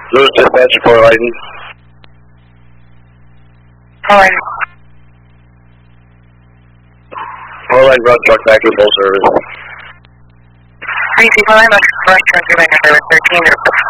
Lewis dispatch, Port Lighton. Port Lighton brought truck back to full service. Port Lighton, first transfer number 13 to